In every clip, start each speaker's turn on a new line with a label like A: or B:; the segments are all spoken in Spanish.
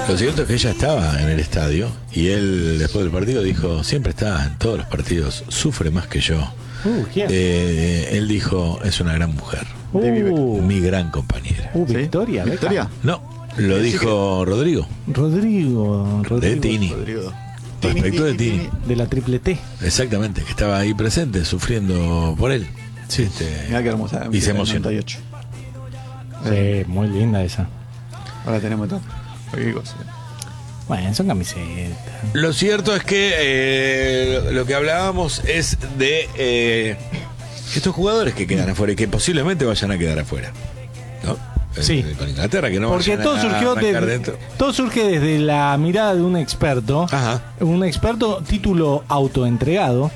A: Lo cierto es que ella estaba en el estadio y él después del partido dijo, siempre está en todos los partidos, sufre más que yo.
B: ¿Quién?
A: Él dijo, es una gran mujer, mi gran compañera.
B: ¿Sí? Victoria.
C: ¿Victoria?
A: No, lo dijo Rodrigo.
B: Rodrigo.
A: De Tini.
C: Rodrigo.
A: Respecto de Tini.
B: De la triple T.
A: Exactamente, que estaba ahí presente, sufriendo por él. Sí,
C: Mirá qué hermosa.
A: Y se emocionó.
C: 98.
B: Sí, muy linda esa.
C: Ahora tenemos todo. Cualquier cosa.
B: Bueno, son camisetas.
A: Lo cierto es que lo que hablábamos es de estos jugadores que quedan afuera y que posiblemente vayan a quedar afuera, ¿no?
B: Sí.
A: Con Inglaterra, que no
B: Porque
A: vayan
B: todo surge desde la mirada de un experto.
A: Ajá.
B: Un experto, título autoentregado.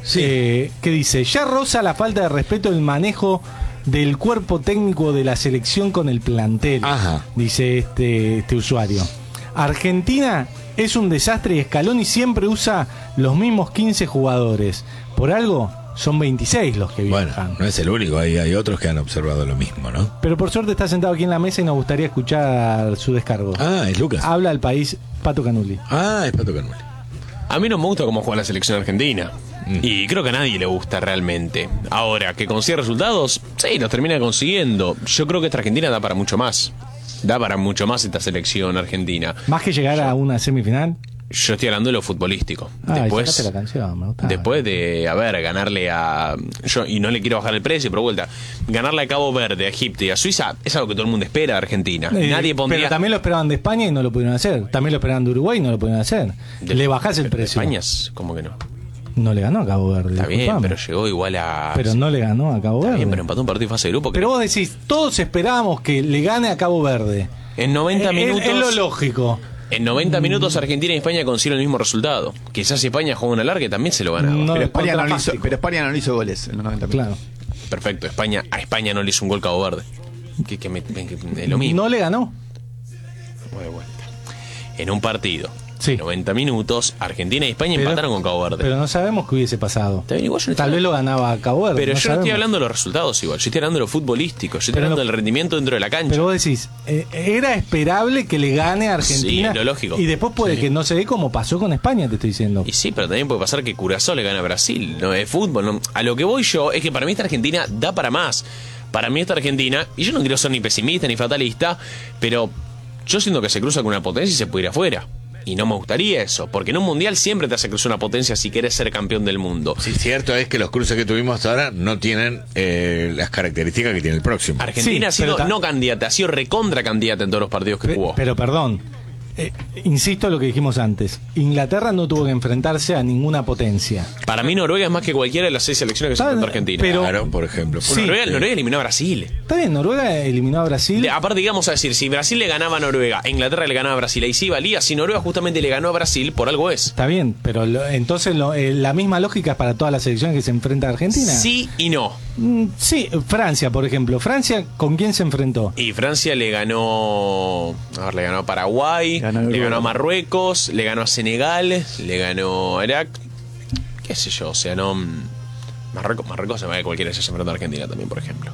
A: Sí.
B: Que dice, ya roza la falta de respeto el manejo del cuerpo técnico de la selección con el plantel.
A: Ajá.
B: Dice este usuario. Argentina es un desastre y Scaloni siempre usa los mismos 15 jugadores. Por algo son 26 los que viajan.
A: Bueno, no es el único, hay otros que han observado lo mismo, ¿no?
B: Pero por suerte está sentado aquí en la mesa y nos gustaría escuchar su descargo.
A: Ah, es Lucas.
B: Habla al país Pato Canuli.
A: Ah, es Pato Canuli.
D: A mí no me gusta cómo juega la selección argentina. Y creo que a nadie le gusta realmente. Ahora, que consigue resultados, sí, los termina consiguiendo. Yo creo que esta Argentina da para mucho más. Da para mucho más esta selección argentina.
B: Más que llegar a una semifinal.
D: Yo estoy hablando de lo futbolístico.
B: Sacaste la canción, me gusta.
D: Después de, ganarle a... y no le quiero bajar el precio, pero vuelta. Ganarle a Cabo Verde, a Egipto y a Suiza es algo que todo el mundo espera de Argentina. Nadie pondría...
B: Pero también lo esperaban de España y no lo pudieron hacer. También lo esperaban de Uruguay y no lo pudieron hacer. Le bajás el precio.
D: España, ¿cómo que no?
B: No le ganó a Cabo Verde.
D: Está bien,
B: disculpame.
D: pero llegó igual a...
B: Pero no le ganó a Cabo Verde.
D: Está bien, pero empató un partido de fase de grupo.
B: Pero vos decís, todos esperábamos que le gane a Cabo Verde.
D: En 90 minutos...
B: Es lo lógico.
D: En 90 minutos Argentina y España consiguieron el mismo resultado. Quizás si España juega una larga también se lo ganaba.
B: No,
C: Pero España no
B: contrafáctico.
C: le hizo goles en los 90 minutos.
B: Claro.
D: Perfecto, a España no le hizo un gol Cabo Verde. Que es lo mismo.
B: No le ganó.
D: Voy de vuelta. En un partido,
B: Sí.
D: 90 minutos, Argentina y España empataron con Cabo Verde.
B: Pero no sabemos qué hubiese pasado.
D: Está bien, igual yo no
B: Tal
D: estoy-
B: vez lo ganaba a Cabo Verde.
D: Pero yo no estoy
B: sabemos.
D: hablando de los resultados igual, yo estoy hablando de lo futbolístico, yo estoy
B: Pero
D: hablando
B: no-
D: del rendimiento dentro de la cancha.
B: Pero vos decís, era esperable que le gane a Argentina.
D: Sí, lo lógico.
B: Y después puede que no se dé como pasó con España, te estoy diciendo.
D: Y sí, pero también puede pasar que Curazao le gane a Brasil, no es fútbol. No. A lo que voy yo es que para mí esta Argentina da para más. Para mí esta Argentina, y yo no quiero ser ni pesimista ni fatalista, pero yo siento que se cruza con una potencia y se puede ir afuera. Y no me gustaría eso, porque en un mundial siempre te hace cruzar una potencia si quieres ser campeón del mundo.
A: Sí, cierto es que los cruces que tuvimos hasta ahora no tienen las características que tiene el próximo.
D: Argentina
B: Sí,
D: ha sido
B: pero
D: no candidata, ha sido recontra candidata en todos los partidos que jugó.
B: Pero perdón, insisto en lo que dijimos antes. Inglaterra no tuvo que enfrentarse a ninguna potencia.
D: Para mí Noruega es más que cualquiera de las 6 selecciones que se enfrentó a Argentina.
B: pero-
A: Claro, por ejemplo.
B: Sí.
D: Noruega eliminó a Brasil.
B: Está bien, Noruega eliminó a Brasil.
D: Aparte, digamos a decir, si Brasil le ganaba a Noruega, Inglaterra le ganaba a Brasil, ahí sí valía. Si Noruega justamente le ganó a Brasil, por algo es.
B: Está bien, pero entonces la misma lógica es para todas las selecciones que se enfrenta a Argentina.
D: Sí y no.
B: Sí, Francia, por ejemplo. Francia, ¿con quién se enfrentó?
D: Y Francia le ganó. A ver, le ganó a Paraguay, le ganó a Marruecos, le ganó a Senegal, le ganó a Irak. ¿Qué sé yo? O sea, no. Marruecos se va de cualquiera se enfrenta a Argentina también, por ejemplo.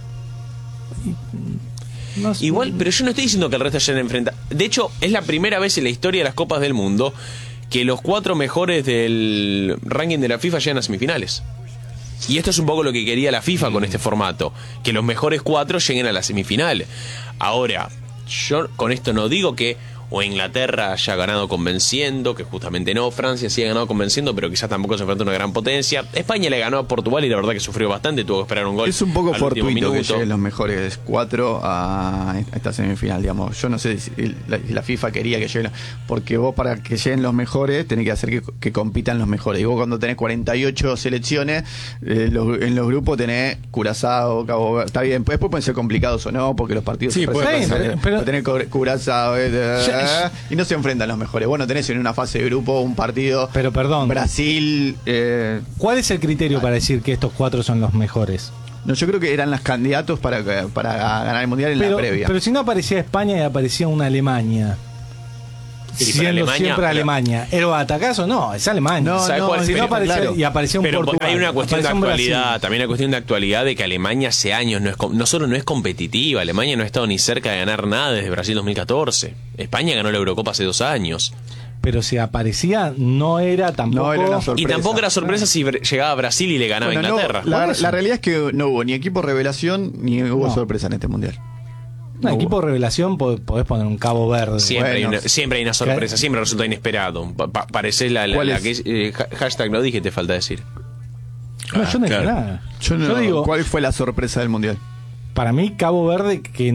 B: No sé.
D: Igual, pero yo no estoy diciendo que el resto se enfrenta. De hecho, es la primera vez en la historia de las Copas del Mundo que los 4 mejores del ranking de la FIFA llegan a semifinales. Y esto es un poco lo que quería la FIFA con este formato, que los mejores 4 lleguen a la semifinal. Ahora, yo con esto no digo que o Inglaterra haya ganado convenciendo, que justamente no, Francia sí ha ganado convenciendo, pero quizás tampoco se enfrenta a una gran potencia. España le ganó a Portugal y la verdad que sufrió bastante, tuvo que esperar un gol.
C: Es un poco
D: al último
C: fortuito que
D: minuto.
C: lleguen los mejores 4 a esta semifinal, digamos. Yo no sé si la FIFA quería que lleguen, porque vos para que lleguen los mejores tenés que hacer que compitan los mejores. Y vos cuando tenés 48 selecciones, en los grupos tenés Curazao, Cabo Verde. Está bien, después pueden ser complicados o no, porque los partidos
A: Sí,
C: se
A: puede
C: presentan,
B: pasar, pero
C: tenés Curazao y no se enfrentan los mejores. Bueno, tenés en una fase de grupo un partido
B: Pero perdón,
C: Brasil.
B: ¿cuál es el criterio para decir que estos 4 son los mejores?
C: No, yo creo que eran los candidatos para ganar el mundial en la previa.
B: Pero si no aparecía España y aparecía una Alemania, siendo
D: Alemania,
B: siempre
D: pero-
B: Alemania. ¿Era atacazo? No, es Alemania.
C: No,
D: ¿Sabes cuál?
B: Si no
D: Pero-
B: aparecía,
C: claro.
B: y aparecía un
D: Pero
B: Portugal.
D: hay una cuestión de
B: aparecía un Brasil.
D: actualidad, también una cuestión de actualidad de que Alemania hace años no solo no es competitiva, Alemania no ha estado ni cerca de ganar nada desde Brasil 2014. España ganó la Eurocopa hace 2 años.
B: Pero si aparecía, no era tampoco.
C: No era una
D: Y
C: sorpresa.
D: tampoco era sorpresa si llegaba a Brasil y le ganaba
C: Bueno,
D: a Inglaterra.
C: no,
B: Por eso.
C: la realidad es que no hubo ni equipo revelación ni hubo
B: No.
C: sorpresa en este mundial.
B: No, equipo revelación podés poner un Cabo Verde.
D: Siempre,
C: Bueno.
D: siempre hay una sorpresa, siempre resulta inesperado. Parece la
C: ¿Cuál
D: la
C: es?
D: que hashtag no dije, te falta decir.
B: No, yo no dije
A: claro.
B: nada.
C: Yo
B: digo,
C: ¿cuál fue la sorpresa del mundial?
B: para mí, Cabo Verde que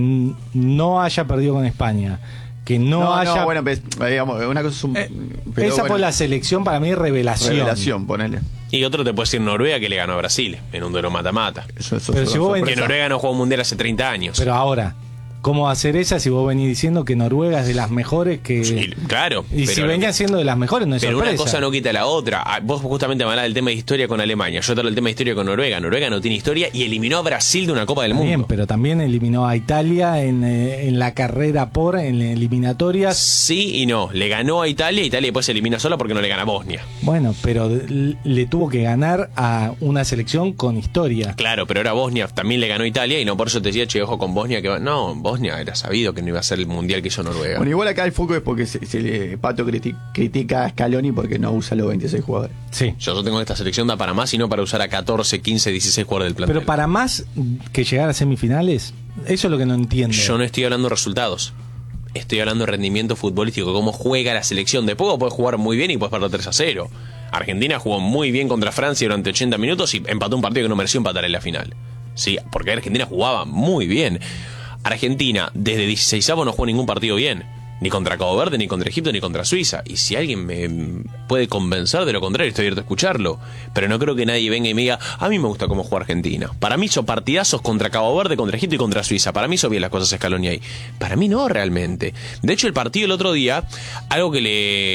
B: no haya perdido con España. Que no haya.
C: bueno, pues, digamos, una cosa es un. pero
B: esa
C: bueno,
B: fue la selección para mí
C: revelación, ponele.
D: Y otro te puede decir Noruega, que le ganó a Brasil en un duelo mata-mata.
C: Eso
B: Pero
C: es
B: si
C: una
B: vos
D: Que
C: sorpresa.
D: Noruega no jugó un mundial hace 30 años.
B: Pero ahora, ¿cómo hacer esa si vos venís diciendo que Noruega es de las mejores que.
D: Sí, claro.
B: Y si
D: pero-
B: venían siendo de las mejores, no es
D: Pero
B: sorpresa.
D: una cosa no quita la otra. Vos justamente me hablás del tema de historia con Alemania. Yo te hablo del tema de historia con Noruega. Noruega no tiene historia y eliminó a Brasil de una Copa del Mundo.
B: Bien, pero también eliminó a Italia en la carrera en eliminatorias.
D: Sí y no. Le ganó a Italia. Italia después se elimina sola porque no le gana a Bosnia.
B: Bueno, pero le tuvo que ganar a una selección con historia.
D: Claro, pero ahora Bosnia también le ganó a Italia y no por eso te decía, che, ojo con Bosnia. No, Bosnia era sabido que no iba a ser el mundial que hizo Noruega.
C: Bueno, igual acá el foco es porque Pato critica a Scaloni porque no usa los 26 jugadores.
B: Sí.
D: Yo tengo esta selección da para más y no para usar a 14, 15, 16 jugadores del plantel.
B: Pero para más que llegar a semifinales, eso es lo que no entiendo.
D: Yo no estoy hablando de resultados. Estoy hablando de rendimiento futbolístico, cómo juega la selección. De poco puedes jugar muy bien y puedes perder 3-0. Argentina jugó muy bien contra Francia durante 80 minutos y empató un partido que no mereció empatar en la final. Sí, porque Argentina jugaba muy bien. Argentina, desde 16avos no jugó ningún partido bien. Ni contra Cabo Verde, ni contra Egipto, ni contra Suiza. Y si alguien me puede convencer de lo contrario, estoy abierto a escucharlo. Pero no creo que nadie venga y me diga, a mí me gusta cómo juega Argentina. Para mí hizo partidazos contra Cabo Verde, contra Egipto y contra Suiza. Para mí hizo bien las cosas Scaloni ahí. Para mí no, realmente. De hecho, el partido el otro día, algo que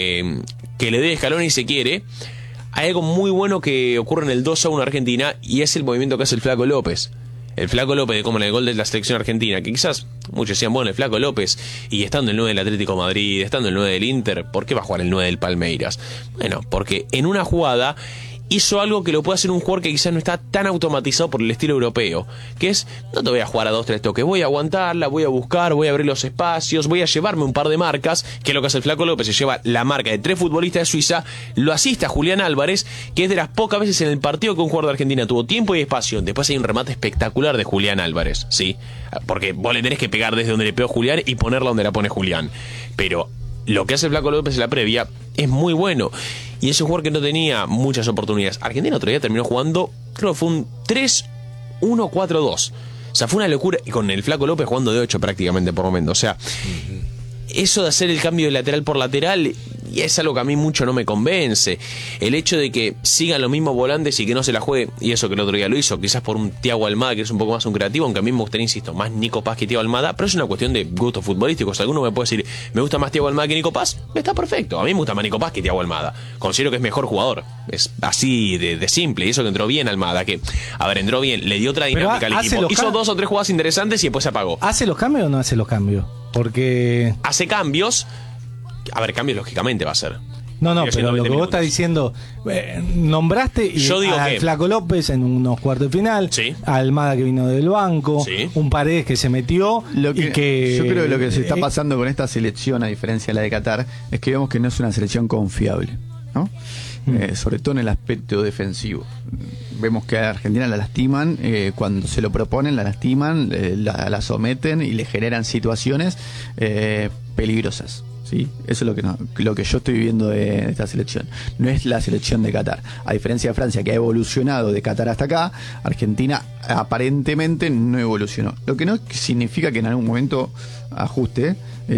D: le dé Scaloni si quiere, hay algo muy bueno que ocurre en el 2-1 Argentina y es el movimiento que hace el Flaco López. El Flaco López, como en el gol de la selección argentina, que quizás muchos decían, bueno, el Flaco López, y estando el 9 del Atlético de Madrid, estando el 9 del Inter, ¿por qué va a jugar el 9 del Palmeiras? Bueno, porque en una jugada hizo algo que lo puede hacer un jugador que quizás no está tan automatizado por el estilo europeo, que es, no te voy a jugar a 2-3 toques, voy a aguantarla, voy a buscar, voy a abrir los espacios, voy a llevarme un par de marcas, que es lo que hace el Flaco López, se lleva la marca de 3 futbolistas de Suiza, lo asiste a Julián Álvarez, que es de las pocas veces en el partido que un jugador de Argentina tuvo tiempo y espacio. Después hay un remate espectacular de Julián Álvarez, ¿sí? Porque vos le tenés que pegar desde donde le pegó Julián y ponerla donde la pone Julián. Pero lo que hace el Flaco López en la previa es muy bueno. Y es un jugador que no tenía muchas oportunidades. Argentina otro día terminó jugando, creo que fue un 3-1-4-2. O sea, fue una locura. Y con el Flaco López jugando de 8 prácticamente por momento. O sea, eso de hacer el cambio de lateral por lateral y es algo que a mí mucho no me convence. El hecho de que sigan los mismos volantes y que no se la juegue, y eso que el otro día lo hizo, quizás por un Thiago Almada que es un poco más un creativo, aunque a mí me gustaría, insisto, más Nico Paz que Thiago Almada, pero es una cuestión de gustos futbolísticos. Alguno me puede decir, me gusta más Thiago Almada que Nico Paz, está perfecto. A mí me gusta más Nico Paz que Thiago Almada. Considero que es mejor jugador. Es así de simple. Y eso que entró bien Almada, que, a ver, entró bien, le dio otra dinámica al
B: hace
D: equipo.
B: los
D: Hizo 2 o 3 jugadas interesantes y después se apagó.
B: ¿Hace los cambios o no hace los cambios? Porque.
D: Hace cambios. A ver, cambios lógicamente va a ser.
B: No,
D: Pero
B: pero lo que
D: 90
B: vos estás diciendo, nombraste y
D: Yo digo
B: al
D: que-
B: Flaco López en unos cuartos de final,
D: Sí.
B: a Almada que vino del banco,
D: Sí.
B: un Paredes que se metió
C: Yo
B: y que
C: creo que lo que se está pasando con esta selección, a diferencia de la de Qatar, es que vemos que no es una selección confiable, ¿no? Sobre todo en el aspecto defensivo. Vemos que a Argentina la lastiman, cuando se lo proponen la lastiman, la someten y le generan situaciones peligrosas. ¿Sí? Eso es lo que yo estoy viendo de esta selección. No es la selección de Qatar. A diferencia de Francia, que ha evolucionado de Qatar hasta acá, Argentina aparentemente no evolucionó. Lo que no significa que en algún momento ajuste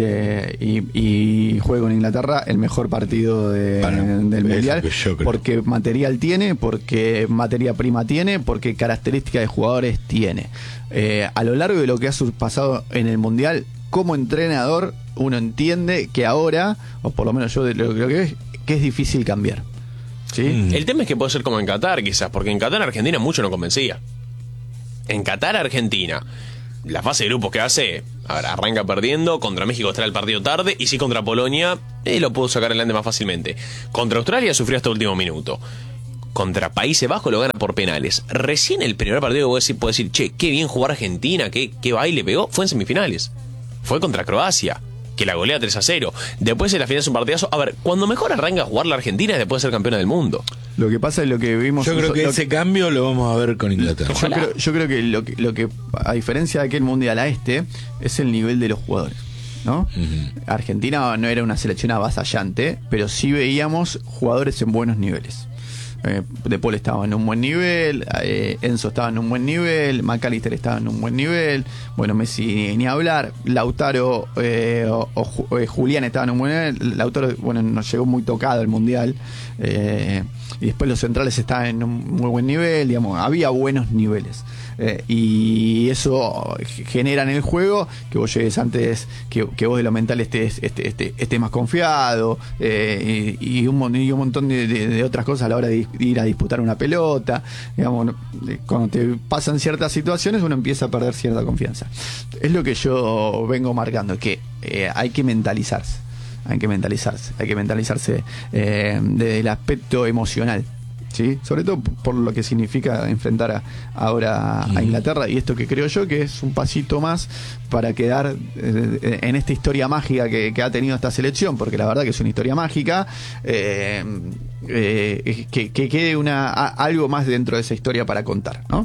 C: y juegue con Inglaterra el mejor partido del
A: eso
C: Mundial.
A: que yo creo.
C: Porque material tiene, porque materia prima tiene, porque características de jugadores tiene. A lo largo de lo que ha pasado en el Mundial, como entrenador, uno entiende que ahora, o por lo menos yo lo que es difícil cambiar. ¿Sí?
D: El tema es que puede ser como en Qatar, quizás, porque en Qatar Argentina mucho no convencía. En Qatar Argentina la fase de grupos que hace, a ver, arranca perdiendo, contra México estará el partido tarde, y sí contra Polonia, lo pudo sacar adelante más fácilmente. Contra Australia sufrió hasta el último minuto. Contra Países Bajos lo gana por penales. Recién el primer partido que puedo decir, che, qué bien jugar Argentina, qué baile pegó, fue en semifinales. Fue contra Croacia, que la golea 3-0. Después en la final es un partidazo. A ver, cuando mejor arranca a jugar la Argentina es después de ser campeona del mundo.
C: Lo que pasa es lo que vimos.
A: Yo creo que ese cambio lo vamos a ver con Inglaterra.
C: Yo creo que lo que, a diferencia de aquel mundial a este, es el nivel de los jugadores, ¿no? Argentina no era una selección avasallante, pero sí veíamos jugadores en buenos niveles. De Paul estaba en un buen nivel, Enzo estaba en un buen nivel, McAllister estaba en un buen nivel, bueno, Messi ni hablar, Lautaro Julián estaban en un buen nivel. Lautaro, bueno, nos llegó muy tocado el mundial, y después los centrales estaban en un muy buen nivel, digamos, había buenos niveles. Y eso genera en el juego que vos llegues antes, que vos de lo mental estés más confiado, y un montón de otras cosas a la hora de ir a disputar una pelota. Digamos, cuando te pasan ciertas situaciones uno empieza a perder cierta confianza. Es lo que yo vengo marcando, que hay que mentalizarse desde el aspecto emocional, ¿sí? Sobre todo por lo que significa enfrentar ahora a Inglaterra, y esto que creo yo que es un pasito más para quedar en esta historia mágica que ha tenido esta selección, porque la verdad que es una historia mágica, que quede algo más dentro de esa historia para contar, ¿no?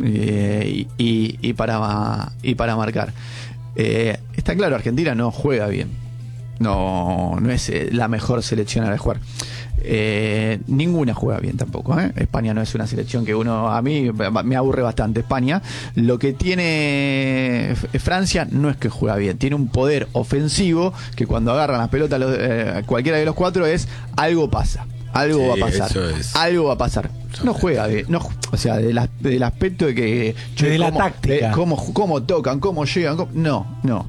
C: Y para marcar. Está claro, Argentina no juega bien, no es la mejor selección a la jugar. Ninguna juega bien tampoco, ¿eh? España no es una selección que a mí me aburre bastante. España, lo que tiene Francia no es que juega bien, tiene un poder ofensivo que cuando agarran las pelotas cualquiera de los cuatro algo pasa. Algo va a pasar. Algo va a pasar. No juega bien. No, o sea, del aspecto de que.
B: De la táctica.
C: Cómo tocan, cómo llegan. No.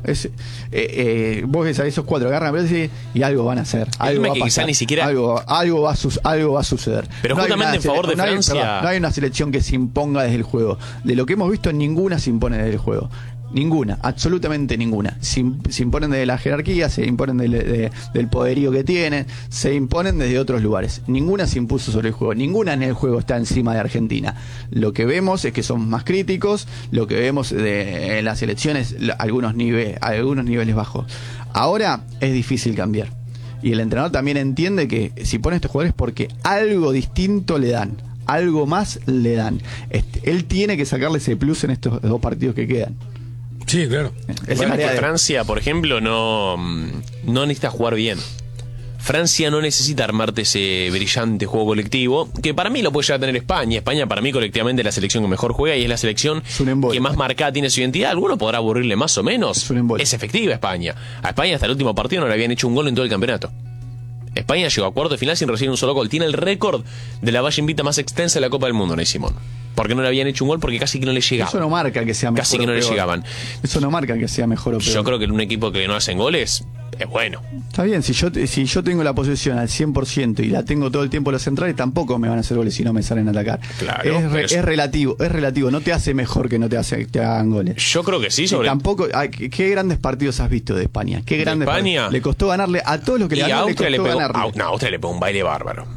C: Vos ves a esos cuatro, agarran la pelota y algo van a hacer. Algo va a pasar.
D: Ni siquiera...
C: algo va a suceder.
D: Pero no justamente en favor de Francia.
C: No hay una selección que se imponga desde el juego. De lo que hemos visto, ninguna se impone desde el juego. Ninguna, absolutamente ninguna. Se imponen desde la jerarquía, se imponen del poderío que tienen, se imponen desde otros lugares. Ninguna se impuso sobre el juego, ninguna en el juego está encima de Argentina. Lo que vemos es que son más críticos, lo que vemos en las elecciones, algunos niveles bajos. Ahora es difícil cambiar. Y el entrenador también entiende que si pone a estos jugadores porque algo distinto le dan, algo más le dan. Él tiene que sacarle ese plus en estos dos partidos que quedan.
A: Sí, claro.
D: El tema es que Francia, por ejemplo, no necesita jugar bien. Francia no necesita armarte ese brillante juego colectivo, que para mí lo puede llegar a tener España. España para mí colectivamente es la selección que mejor juega y es la selección que más marcada tiene su identidad. Alguno podrá aburrirle más o menos. Es efectiva España. A España hasta el último partido no le habían hecho un gol en todo el campeonato. España llegó a cuarto de final sin recibir un solo gol. Tiene el récord de la valla invicta más extensa de la Copa del Mundo, Ney Simón. Porque no le habían hecho un gol, porque casi que no le llegaban.
C: Eso no marca que sea mejor.
D: Casi que no le llegaban.
C: Eso no marca que sea mejor o peor.
D: Yo creo que en un equipo que no hacen goles es bueno.
C: Está bien, si yo tengo la posesión al 100% y la tengo todo el tiempo los centrales, tampoco me van a hacer goles si no me salen a atacar.
D: Claro,
C: es relativo, no te hace mejor que no te hagan goles.
D: Yo creo que sí, sobre
C: tampoco. ¿Qué grandes partidos has visto de España? ¿Qué grandes
D: España?
C: Le costó ganarle a todos los que le ganó,
D: Austria
C: le costó ganarle.
D: Austria le pegó un baile bárbaro.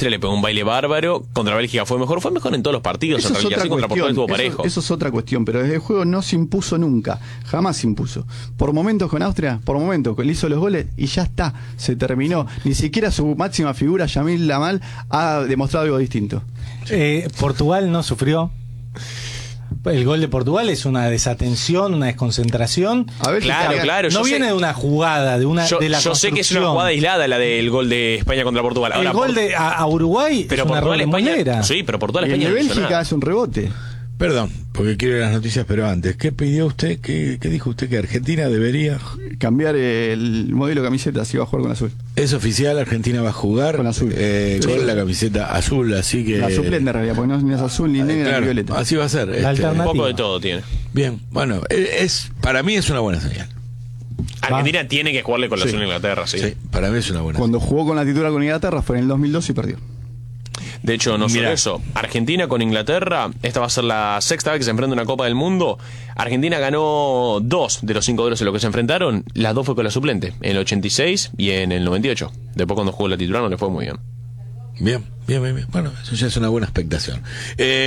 D: Contra Bélgica fue mejor en todos los partidos.
C: Eso
D: en realidad, sí, contra Portugal estuvo parejo.
C: Eso es otra cuestión, pero desde el juego no se impuso nunca, jamás se impuso. Por momentos con Austria, le hizo los goles y ya está, se terminó. Ni siquiera su máxima figura, Yamil Lamal, ha demostrado algo distinto.
B: Portugal no sufrió. El gol de Portugal es una desatención, una desconcentración.
C: A ver,
D: claro.
B: No viene de una jugada, de la
D: yo sé que es una jugada aislada la del gol de España contra Portugal. Ahora,
B: el gol a Uruguay
D: pero
B: es una
D: Portugal España.
B: moneda.
D: Sí, pero Portugal
C: España. Y el de Bélgica es un rebote.
A: Perdón, porque quiero las noticias, pero antes, ¿qué pidió usted? ¿Qué dijo usted? ¿Que Argentina debería
C: cambiar el modelo de camiseta si va a jugar con azul?
A: Es oficial, Argentina va a jugar
C: con azul,
A: con la camiseta azul, así que...
C: La suplente en realidad, porque no es azul ni negra
A: claro,
C: ni violeta.
A: Así va a ser.
D: Un poco de todo tiene.
A: Bien, bueno, para mí es una buena señal.
D: Argentina tiene que jugarle con la azul en Inglaterra, sí.
A: Sí, para mí es una buena
C: Cuando
A: señal.
C: jugó con la titular con Inglaterra fue en el 2002 y perdió.
D: De hecho, no solo
A: Mirá.
D: eso. Argentina con Inglaterra, esta va a ser la sexta vez que se enfrenta a una Copa del Mundo. Argentina ganó 2 de los 5 duelos en los que se enfrentaron. Las 2 fue con la suplente, en el 86 y en el 98. Después cuando jugó la titular no le fue muy bien.
A: Bien. Bueno, eso ya es una buena expectación.